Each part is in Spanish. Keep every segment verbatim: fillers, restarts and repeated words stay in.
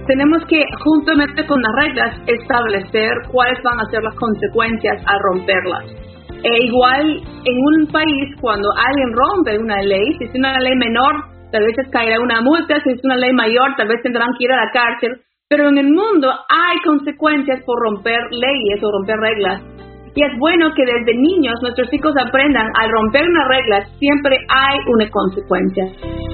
tenemos que, juntamente con las reglas, establecer cuáles van a ser las consecuencias al romperlas. E igual, en un país, cuando alguien rompe una ley, si es una ley menor, tal vez les caerá una multa, si es una ley mayor, tal vez tendrán que ir a la cárcel, pero en el mundo hay consecuencias por romper leyes o romper reglas. Y es bueno que desde niños nuestros hijos aprendan, al romper una regla, siempre hay una consecuencia.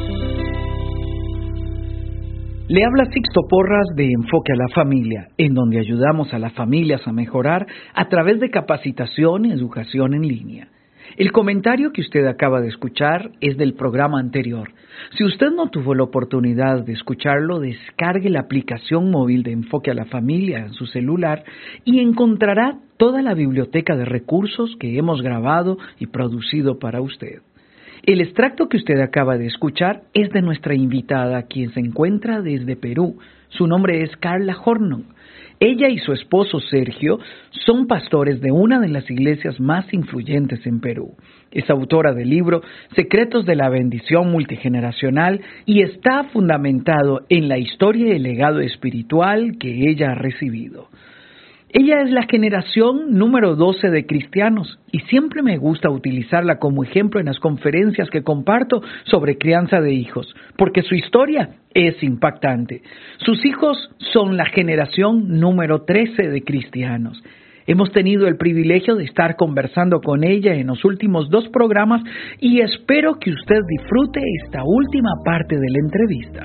Le habla Sixto Porras de Enfoque a la Familia, en donde ayudamos a las familias a mejorar a través de capacitación y educación en línea. El comentario que usted acaba de escuchar es del programa anterior. Si usted no tuvo la oportunidad de escucharlo, descargue la aplicación móvil de Enfoque a la Familia en su celular y encontrará toda la biblioteca de recursos que hemos grabado y producido para usted. El extracto que usted acaba de escuchar es de nuestra invitada, quien se encuentra desde Perú. Su nombre es Carla Hornung. Ella y su esposo Sergio son pastores de una de las iglesias más influyentes en Perú. Es autora del libro Secretos de la Bendición Multigeneracional y está fundamentado en la historia y el legado espiritual que ella ha recibido. Ella es la generación número doce de cristianos y siempre me gusta utilizarla como ejemplo en las conferencias que comparto sobre crianza de hijos, porque su historia es impactante. Sus hijos son la generación número trece de cristianos. Hemos tenido el privilegio de estar conversando con ella en los últimos dos programas y espero que usted disfrute esta última parte de la entrevista.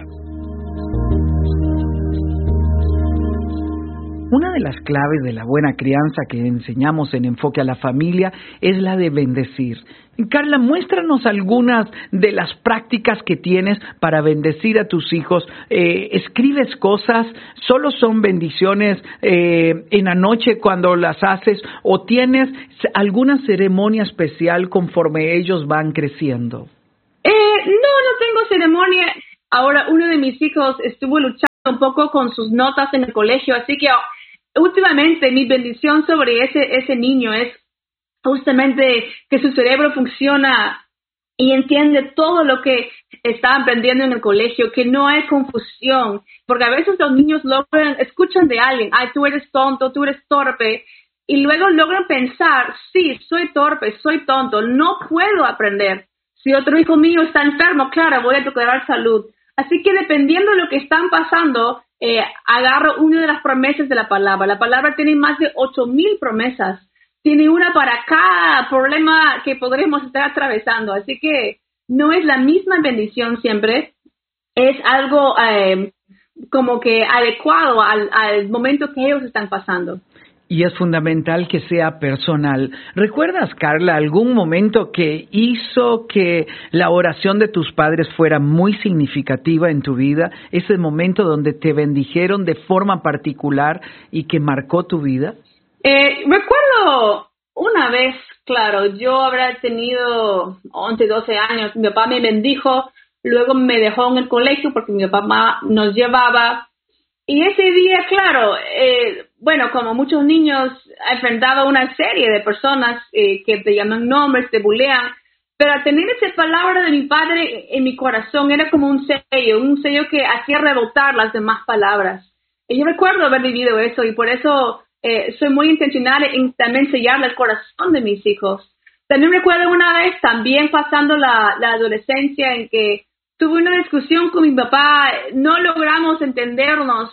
Una de las claves de la buena crianza que enseñamos en Enfoque a la Familia es la de bendecir. Carla, muéstranos algunas de las prácticas que tienes para bendecir a tus hijos. Eh, ¿Escribes cosas? ¿Solo son bendiciones eh, en la noche cuando las haces? ¿O tienes alguna ceremonia especial conforme ellos van creciendo? Eh, no, no tengo ceremonia. Ahora, uno de mis hijos estuvo luchando un poco con sus notas en el colegio, así que últimamente mi bendición sobre ese, ese niño es justamente que su cerebro funciona y entiende todo lo que está aprendiendo en el colegio, que no hay confusión, porque a veces los niños logran, escuchan de alguien, ay, tú eres tonto, tú eres torpe, y luego logran pensar, sí, soy torpe, soy tonto, no puedo aprender. Si otro hijo mío está enfermo, claro, voy a declarar salud. Así que dependiendo de lo que están pasando, eh, agarro una de las promesas de la palabra. La palabra tiene más de ocho mil promesas. Tiene una para cada problema que podremos estar atravesando. Así que no es la misma bendición siempre. Es algo eh, como que adecuado al, al momento que ellos están pasando. Y es fundamental que sea personal. ¿Recuerdas, Carla, algún momento que hizo que la oración de tus padres fuera muy significativa en tu vida? Ese momento donde te bendijeron de forma particular y que marcó tu vida. Eh, recuerdo una vez, claro, yo habrá tenido once, doce años. Mi papá me bendijo, luego me dejó en el colegio porque mi papá nos llevaba. Y ese día, claro, eh, bueno, como muchos niños, he enfrentado a una serie de personas eh, que te llaman nombres, te bulean, pero al tener esa palabra de mi padre en mi corazón era como un sello, un sello que hacía rebotar las demás palabras. Y yo recuerdo haber vivido eso y por eso eh, soy muy intencional en también sellar el corazón de mis hijos. También recuerdo una vez, también pasando la, la adolescencia, en que tuve una discusión con mi papá, no logramos entendernos,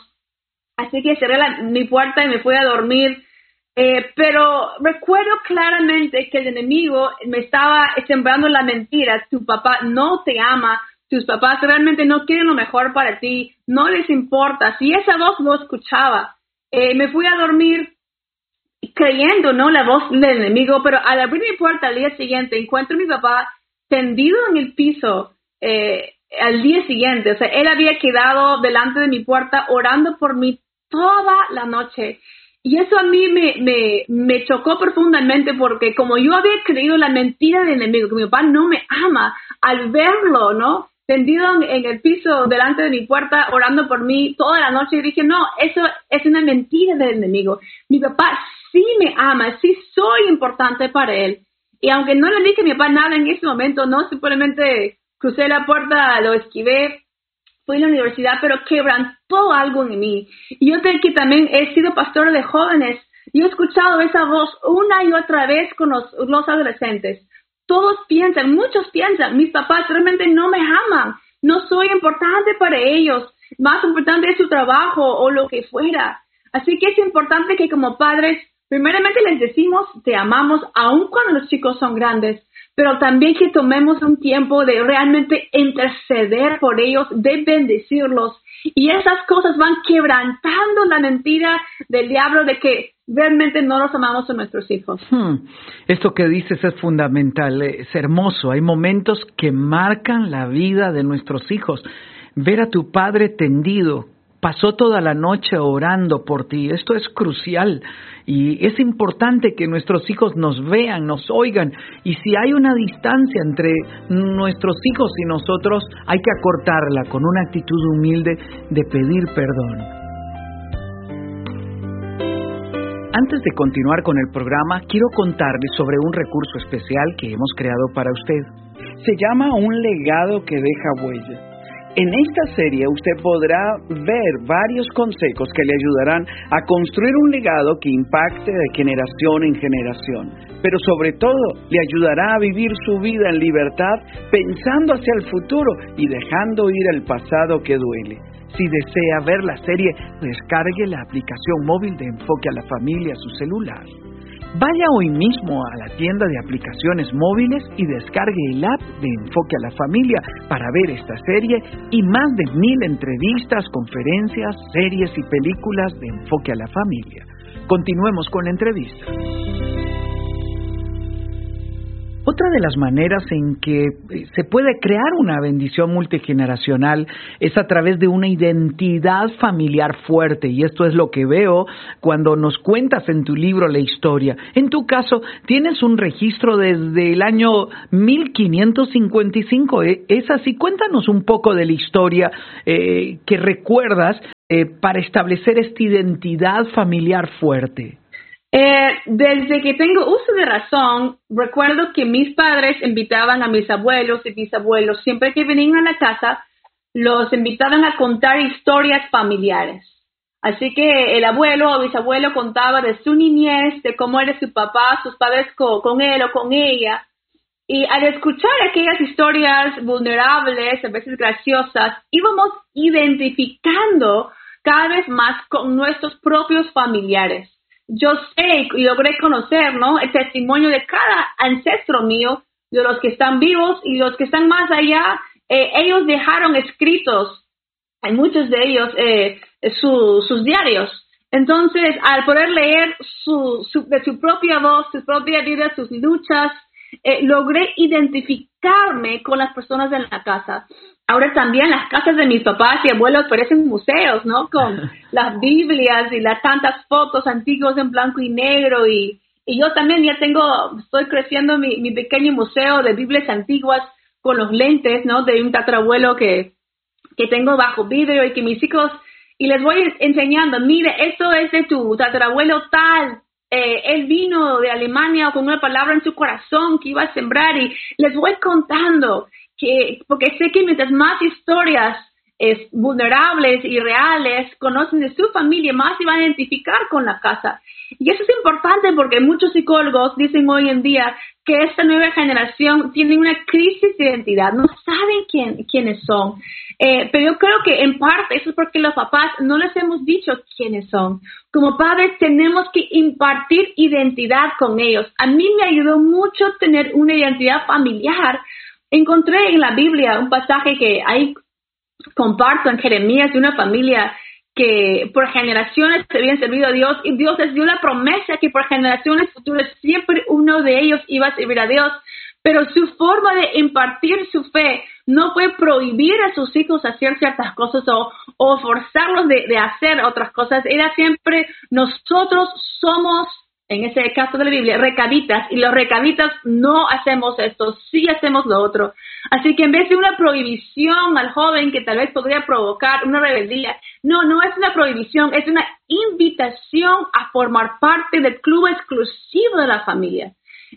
así que cerré la, mi puerta y me fui a dormir. Eh, pero recuerdo claramente que el enemigo me estaba sembrando la mentira. Tu papá no te ama, tus papás realmente no quieren lo mejor para ti, no les importa. Si esa voz lo escuchaba, eh, me fui a dormir creyendo, ¿no?, la voz del enemigo, pero al abrir mi puerta al día siguiente encuentro a mi papá tendido en el piso. Eh, al día siguiente, o sea, él había quedado delante de mi puerta orando por mí toda la noche. Y eso a mí me, me, me chocó profundamente porque como yo había creído la mentira del enemigo, que mi papá no me ama, al verlo, ¿no?, tendido en, en el piso delante de mi puerta orando por mí toda la noche, y dije, no, eso es una mentira del enemigo. Mi papá sí me ama, sí soy importante para él. Y aunque no le dije a mi papá nada en ese momento, no, simplemente crucé la puerta, lo esquivé, fui a la universidad, pero quebrantó algo en mí. Y yo que también he sido pastor de jóvenes, yo he escuchado esa voz una y otra vez con los, los adolescentes. Todos piensan, muchos piensan, mis papás realmente no me aman, no soy importante para ellos, más importante es su trabajo o lo que fuera. Así que es importante que como padres, primeramente les decimos, te amamos, aun cuando los chicos son grandes, pero también que tomemos un tiempo de realmente interceder por ellos, de bendecirlos. Y esas cosas van quebrantando la mentira del diablo de que realmente no los amamos a nuestros hijos. Hmm. Esto que dices es fundamental, es hermoso. Hay momentos que marcan la vida de nuestros hijos. Ver a tu padre tendido, pasó toda la noche orando por ti. Esto es crucial y es importante que nuestros hijos nos vean, nos oigan. Y si hay una distancia entre nuestros hijos y nosotros, hay que acortarla con una actitud humilde de pedir perdón. Antes de continuar con el programa, quiero contarles sobre un recurso especial que hemos creado para usted. Se llama Un legado que deja huella. En esta serie usted podrá ver varios consejos que le ayudarán a construir un legado que impacte de generación en generación, pero sobre todo le ayudará a vivir su vida en libertad pensando hacia el futuro y dejando ir el pasado que duele. Si desea ver la serie, descargue la aplicación móvil de Enfoque a la Familia a su celular. Vaya hoy mismo a la tienda de aplicaciones móviles y descargue el app de Enfoque a la Familia para ver esta serie y más de mil entrevistas, conferencias, series y películas de Enfoque a la Familia. Continuemos con la entrevista. Otra de las maneras en que se puede crear una bendición multigeneracional es a través de una identidad familiar fuerte, y esto es lo que veo cuando nos cuentas en tu libro la historia. En tu caso, tienes un registro desde el año mil quinientos cincuenta y cinco, ¿es así? Cuéntanos un poco de la historia eh, que recuerdas eh, para establecer esta identidad familiar fuerte. Eh, desde que tengo uso de razón, recuerdo que mis padres invitaban a mis abuelos y bisabuelos, siempre que venían a la casa, los invitaban a contar historias familiares. Así que el abuelo o bisabuelo contaba de su niñez, de cómo era su papá, sus padres con, con él o con ella. Y al escuchar aquellas historias vulnerables, a veces graciosas, íbamos identificando cada vez más con nuestros propios familiares. Yo sé y logré conocer, ¿no?, el testimonio de cada ancestro mío, de los que están vivos y los que están más allá. Eh, ellos dejaron escritos, en muchos de ellos, eh, su, sus diarios. Entonces, al poder leer su, su, de su propia voz, su propia vida, sus luchas, eh, logré identificarme con las personas de la casa. Ahora también las casas de mis papás y abuelos parecen museos, ¿no? Con las Biblias y las tantas fotos antiguas en blanco y negro. Y, y yo también ya tengo, estoy creciendo mi, mi pequeño museo de Biblias antiguas con los lentes, ¿no? De un tatarabuelo que, que tengo bajo vidrio y que mis hijos, y les voy enseñando, mire, esto es de tu tatarabuelo tal. Eh, él vino de Alemania con una palabra en su corazón que iba a sembrar, y les voy contando. Que, porque sé que mientras más historias eh, vulnerables y reales conocen de su familia, más se van a identificar con la casa. Y eso es importante porque muchos psicólogos dicen hoy en día que esta nueva generación tiene una crisis de identidad, no saben quién, quiénes son. Eh, pero yo creo que en parte eso es porque los papás no les hemos dicho quiénes son. Como padres tenemos que impartir identidad con ellos. A mí me ayudó mucho tener una identidad familiar. Encontré en la Biblia un pasaje que ahí comparto en Jeremías de una familia que por generaciones se habían servido a Dios, y Dios les dio la promesa que por generaciones futuras siempre uno de ellos iba a servir a Dios. Pero su forma de impartir su fe no fue prohibir a sus hijos hacer ciertas cosas o, o forzarlos de, de hacer otras cosas. Era siempre, nosotros somos, en ese caso de la Biblia, recabitas, y los recabitas no hacemos esto, sí hacemos lo otro. Así que en vez de una prohibición al joven que tal vez podría provocar una rebeldía, no, no es una prohibición, es una invitación a formar parte del club exclusivo de la familia.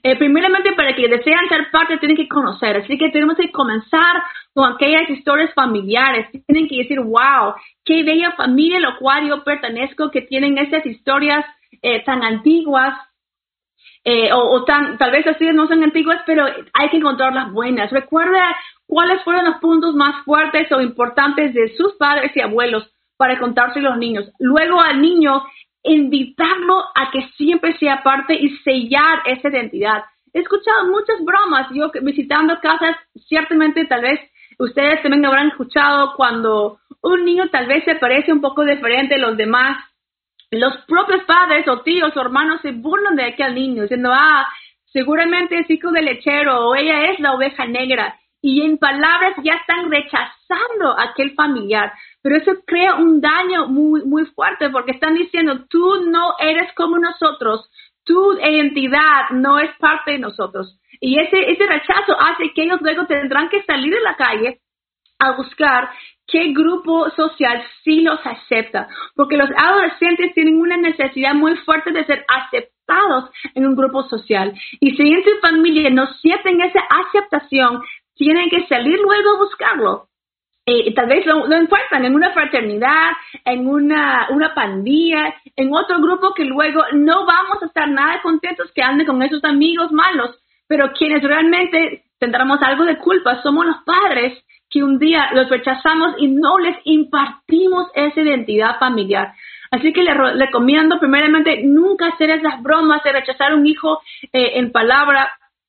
Eh, primeramente, para que desean ser parte, tienen que conocer. Así que tenemos que comenzar con aquellas historias familiares. Tienen que decir, wow, qué bella familia a la cual yo pertenezco, que tienen esas historias eh, tan antiguas. Eh, o, o tan, tal vez así no son antiguas, pero hay que encontrar las buenas. Recuerda cuáles fueron los puntos más fuertes o importantes de sus padres y abuelos para contarse a los niños. Luego al niño, invitarlo a que siempre sea parte y sellar esa identidad. He escuchado muchas bromas, yo visitando casas, ciertamente tal vez ustedes también habrán escuchado cuando un niño tal vez se parece un poco diferente a los demás. Los propios padres o tíos o hermanos se burlan de aquel niño, diciendo, ah, seguramente es hijo del lechero o ella es la oveja negra. Y en palabras ya están rechazando a aquel familiar. Pero eso crea un daño muy, muy fuerte porque están diciendo, tú no eres como nosotros, tu identidad no es parte de nosotros. Y ese, ese rechazo hace que ellos luego tendrán que salir de la calle a buscar qué grupo social sí los acepta, porque los adolescentes tienen una necesidad muy fuerte de ser aceptados en un grupo social, y si en su familia no sienten esa aceptación, tienen que salir luego a buscarlo. Eh, tal vez lo, lo encuentran en una fraternidad, en una, una pandilla, en otro grupo que luego no vamos a estar nada contentos que anden con esos amigos malos, pero quienes realmente tendremos algo de culpa somos los padres, que un día los rechazamos y no les impartimos esa identidad familiar. Así que les recomiendo primeramente nunca hacer esas bromas de rechazar a un hijo eh, en palabra.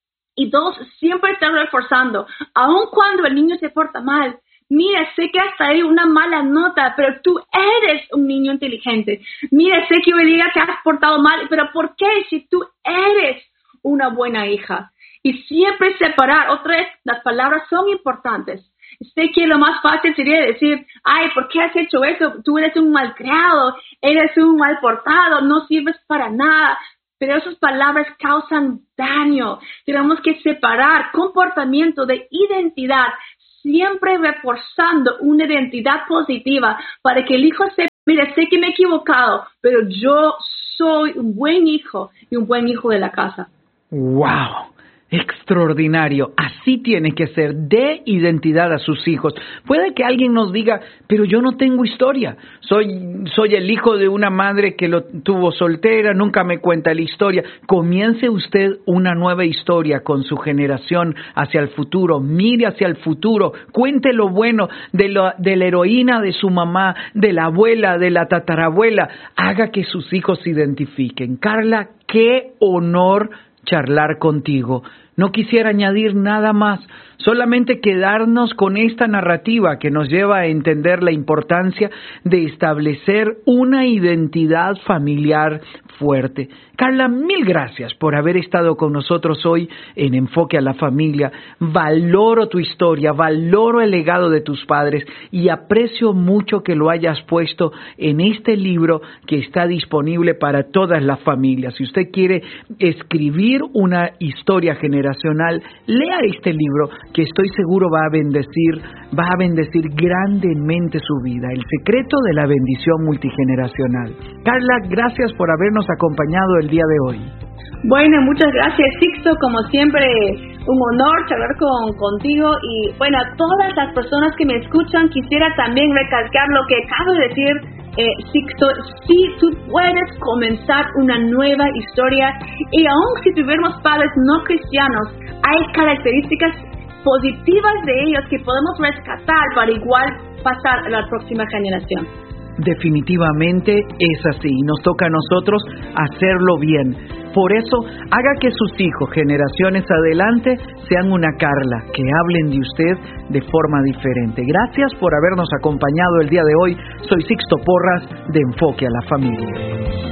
Y dos, siempre estar reforzando, aun cuando el niño se porta mal. Mira, sé que hasta hay una mala nota, pero tú eres un niño inteligente. Mira, sé que hoy día te has portado mal, pero ¿por qué si tú eres una buena hija? Y siempre separar. Otra vez, las palabras son importantes. Sé que lo más fácil sería decir, ay, ¿por qué has hecho eso? Tú eres un malcriado, eres un mal portado, no sirves para nada. Pero esas palabras causan daño. Tenemos que separar comportamiento de identidad, siempre reforzando una identidad positiva para que el hijo sepa, mira, sé que me he equivocado, pero yo soy un buen hijo y un buen hijo de la casa. ¡Wow! Extraordinario. Así tiene que ser. Dé identidad a sus hijos. Puede que alguien nos diga, pero yo no tengo historia. Soy, soy el hijo de una madre que lo tuvo soltera, nunca me cuenta la historia. Comience usted una nueva historia con su generación hacia el futuro. Mire hacia el futuro. Cuente lo bueno de, lo, de la heroína de su mamá, de la abuela, de la tatarabuela. Haga que sus hijos se identifiquen. Carla, qué honor charlar contigo. No quisiera añadir nada más, solamente quedarnos con esta narrativa que nos lleva a entender la importancia de establecer una identidad familiar fuerte. Carla, mil gracias por haber estado con nosotros hoy en Enfoque a la Familia. Valoro tu historia, valoro el legado de tus padres y aprecio mucho que lo hayas puesto en este libro que está disponible para todas las familias. Si usted quiere escribir una historia generacional, lea este libro que estoy seguro va a bendecir, va a bendecir grandemente su vida. El secreto de la bendición multigeneracional. Carla, gracias por habernos acompañado el día de hoy. Bueno, muchas gracias, Sixto. Como siempre, un honor charlar con, contigo. Y bueno, a todas las personas que me escuchan, quisiera también recalcar lo que acabo de decir, eh, Sixto. Sí, tú puedes comenzar una nueva historia. Y aun si tuviéramos padres no cristianos, hay características positivas de ellos que podemos rescatar para igual pasar a la próxima generación. Definitivamente es así, nos toca a nosotros hacerlo bien. Por eso, haga que sus hijos, generaciones adelante, sean una Carla, que hablen de usted de forma diferente. Gracias por habernos acompañado el día de hoy. Soy Sixto Porras, de Enfoque a la Familia.